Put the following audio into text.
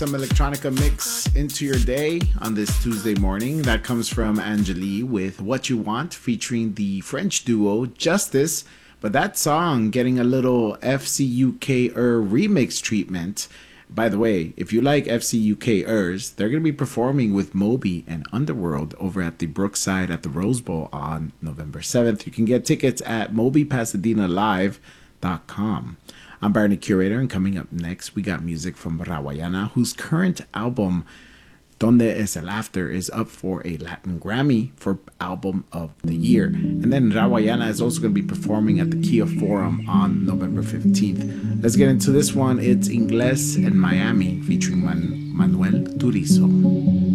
some electronica mix into your day on this Tuesday morning. That comes from Angeli with What You Want, featuring the French duo Justice. But that song getting a little FCUK remix treatment. By the way, if you like FCUK they're going to be performing with Moby and Underworld over at the Brookside at the Rose Bowl on November 7th. You can get tickets at mobypasadenalive.com. I'm Barney Curator, and coming up next, we got music from Rawayana, whose current album, Donde Es el After, is up for a Latin Grammy for Album of the Year. And then Rawayana is also going to be performing at the Kia Forum on November 15th. Let's get into this one. It's Ingles in Miami, featuring Manuel Turizo.